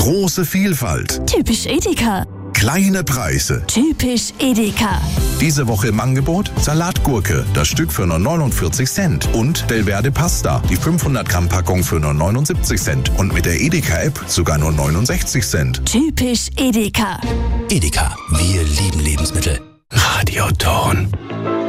Große Vielfalt. Typisch Edeka. Kleine Preise. Typisch Edeka. Diese Woche im Angebot Salatgurke, das Stück für nur 49 Cent. Und Delverde Pasta, die 500 Gramm Packung für nur 79 Cent. Und mit der Edeka-App sogar nur 69 Cent. Typisch Edeka. Edeka, wir lieben Lebensmittel. Radioton.